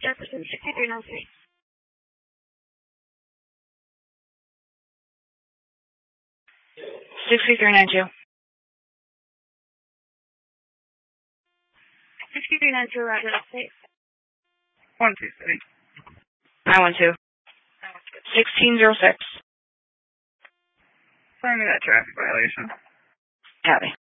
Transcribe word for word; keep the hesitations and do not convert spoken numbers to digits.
Jefferson, sixty-three nine three. sixty-three nine two. sixty-three nine two, Roger, that's safe. One two three. nine one two. sixteen oh six. Find me that traffic violation. Copy.